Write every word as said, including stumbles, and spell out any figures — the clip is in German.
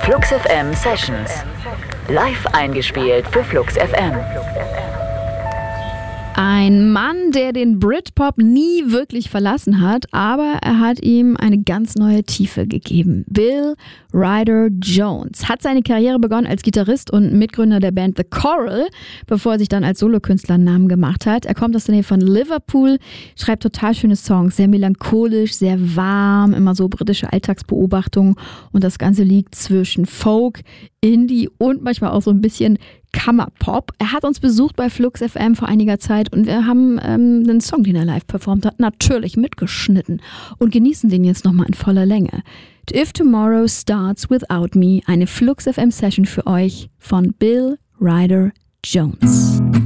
Flux F M Sessions. Live eingespielt für Flux F M. Ein Mann, der den Britpop nie wirklich verlassen hat, aber er hat ihm eine ganz neue Tiefe gegeben. Bill Ryder Jones hat seine Karriere begonnen als Gitarrist und Mitgründer der Band The Coral, bevor er sich dann als Solokünstler einen Namen gemacht hat. Er kommt aus der Nähe von Liverpool, schreibt total schöne Songs, sehr melancholisch, sehr warm, immer so britische Alltagsbeobachtungen und das Ganze liegt zwischen Folk, Indie und manchmal auch so ein bisschen Kammerpop. Er hat uns besucht bei Flux F M vor einiger Zeit und wir haben ähm, den Song, den er live performt hat, natürlich mitgeschnitten und genießen den jetzt nochmal in voller Länge. If Tomorrow Starts Without Me, eine Flux F M Session für euch von Bill Ryder Jones.